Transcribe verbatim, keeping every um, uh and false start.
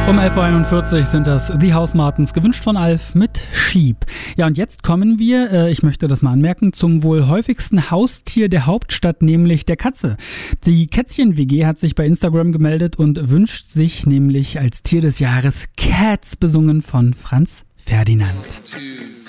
Um elf Uhr einundvierzig sind das The Housemartins, gewünscht von Alf mit Sheep. Ja, und jetzt kommen wir, äh, ich möchte das mal anmerken, zum wohl häufigsten Haustier der Hauptstadt, nämlich der Katze. Die Kätzchen-W G hat sich bei Instagram gemeldet und wünscht sich nämlich als Tier des Jahres Cats, besungen von Franz Ferdinand.